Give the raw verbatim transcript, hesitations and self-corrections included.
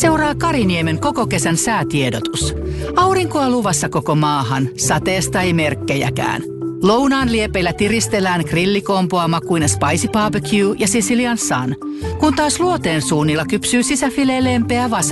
Seuraa Kariniemen koko kesän säätiedotus. Aurinkoa luvassa koko maahan, sateesta ei merkkejäkään. Lounaan liepeillä tiristellään grillikompoa makuina Spicy Barbecue ja Sicilian Sun, kun taas luoteen suunnilla kypsyy sisäfilee lempeä